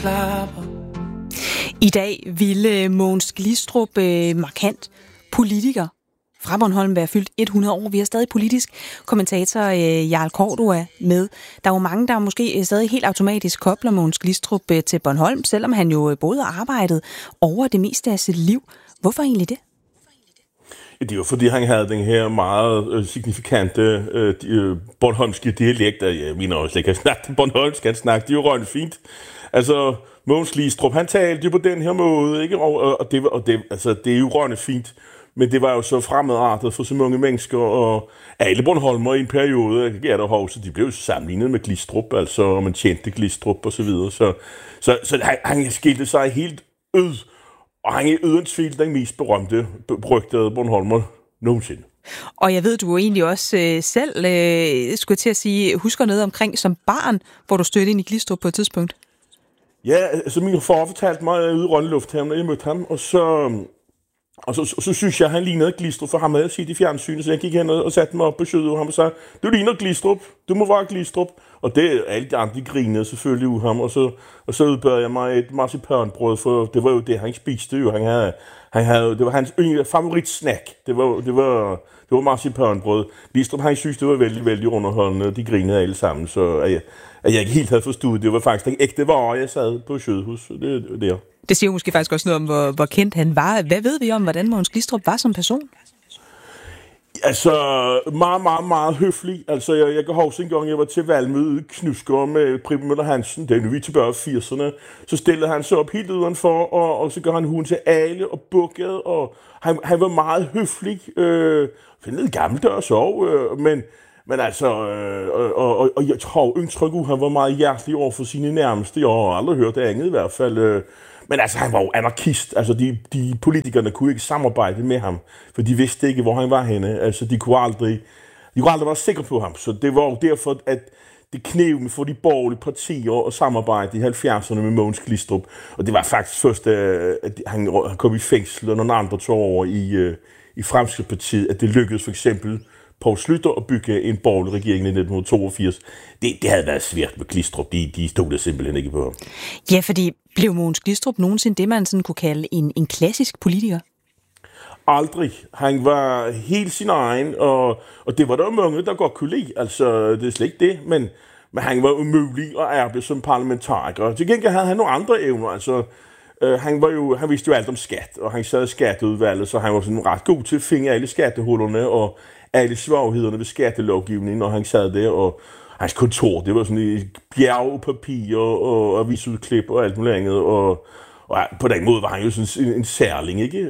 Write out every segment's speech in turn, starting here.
klapper. I dag ville Mogens Glistrup, markant politiker fra Bornholm, være fyldt 100 år. Vi har stadig politisk kommentator Jarl Cordua med. Der er jo mange, der måske stadig helt automatisk kobler Mogens Glistrup til Bornholm, selvom han jo boede og arbejdede over det meste af sit liv. Hvorfor egentlig det? Det er jo fordi, han havde den her meget signifikante bornholmske dialekt. Jeg mener også, at jeg kan snakke bornholmsk, han snakke, det er jo røgnet fint. Altså, Mogens Glistrup, han talte jo på den her måde, ikke? Og det er jo røgnet fint. Men det var jo så fremadrettet for så mange mennesker, og alle bornholmer i en periode, så de blev jo sammenlignet med Glistrup, altså, og man tjente Glistrup og så videre. Så han skilte sig helt ud, og han er uden tvivl den mest berygtede bornholmer nogensinde. Og jeg ved, du egentlig også selv, skulle til at sige, husker noget omkring som barn, hvor du stødte ind i Glistrup på et tidspunkt. Ja, altså min far fortalte mig, at jeg er ude i Rønne Lufthavn, og jeg mødte ham, og så synes jeg, at han lignede Glistrup, for ham havde jeg set i fjernsynet, så jeg gik hen og satte mig op på skødet af ham og sagde, du ligner Glistrup, du må være Glistrup. Og det alle de andre grinede selvfølgelig ud ham, og så udbørte jeg mig et marcipanbrød, for det var jo det, han spiste jo. Det var hans favoritsnack, det var marcipanbrød. Glistrup, han synes, det var vældig, vældig underholdende, de grinede alle sammen, så at jeg ikke helt havde forstået, det var faktisk den ægte vare, jeg sad på Sjødhus, det. Det siger jo måske faktisk også noget om, hvor kendt han var. Hvad ved vi om, hvordan Mogens Glistrup var som person? Altså, meget, meget, meget høflig. Altså, jeg kan huske en gang, jeg var til valgmøde i Knusgård med Preben Møller Hansen. Det er nu vi tilbage i 80'erne. Så stillede han sig op helt udenfor, og så gør han hunden til alle og bukkede. Og han var meget høflig. Lidt gammeldags også, men altså, og jeg tror indtryk han var meget hjertelig over for sine nærmeste. Jeg har aldrig hørt det andet i hvert fald. Men altså, han var jo anarkist. Altså, de politikerne kunne ikke samarbejde med ham, for de vidste ikke, hvor han var henne. Altså, de kunne aldrig være sikre på ham. Så det var jo derfor, at det kneb for de borgerlige partier at samarbejde i 70'erne med Mogens Glistrup. Og det var faktisk først, at han kom i fængsel, og nogle andre tog over i Fremskridtspartiet, at det lykkedes for eksempel Poul Schlüter at bygge en borgerlig regering i 1982. Det havde været svært med Glistrup. De stod der simpelthen ikke på ham. Ja, fordi blev Mogens Glistrup nogensinde det, man sådan kunne kalde en klassisk politiker? Aldrig. Han var helt sin egen, og det var der mange, der godt kunne lide. Altså, det er slet ikke det, men han var umulig at arbejde som parlamentariker. Til gengæld havde han nogle andre evner. Altså, han vidste jo alt om skat, og han sad i skatteudvalget, så han var sådan ret god til at finde alle skattehullerne og alle svaghederne ved skattelovgivningen, når han sad der, og hans kontor, det var sådan et bjerg af papir og avisudklip og alt muligt andet, og på den måde var han jo sådan en særling, ikke?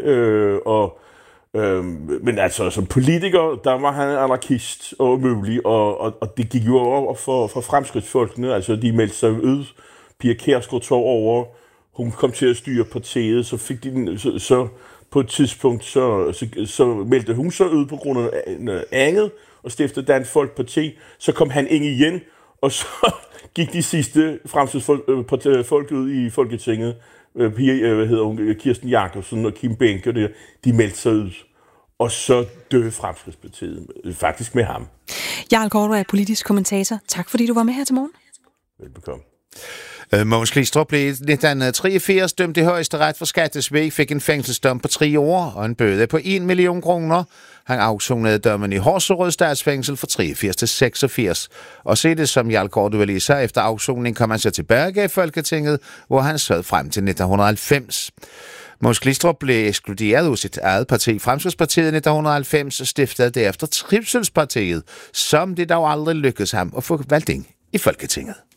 Men altså, som politiker, der var han anarkist og umulig, og det gik jo over for fremskridtsfolkene, altså de meldte sig ud, Pia Kjærsgaard tog over, hun kom til at styre partiet, så fik de så på et tidspunkt, så meldte hun så ud på grund af andet, og stiftede Dansk Folkeparti. Så kom han ind igen, og så gik de sidste fremtidsfolk ud i Folketinget. Kirsten Jakobsen og Kim Benke, de meldte sig ud. Og så døde Fremskridtspartiet, faktisk med ham. Jarl Cordua er politisk kommentator. Tak fordi du var med her til morgen. Velbekomme. Mogens Glistrup blev i 1983 dømt i Højesteret for skattesvig, fik en fængselsdom på 3 år og en bøde på 1 million kroner. Han afsonede dommen i Horserød Statsfængsel fra 83 til 86. Og se det som Jarl Cordua lige så, efter afsoning kom han så tilbage i Folketinget, hvor han sad frem til 1990. Mogens Glistrup blev ekskluderet ud sit eget parti, Fremskridtspartiet, i 1990, og stiftede derefter Trivselspartiet, som det dog aldrig lykkedes ham at få valgt ind i Folketinget.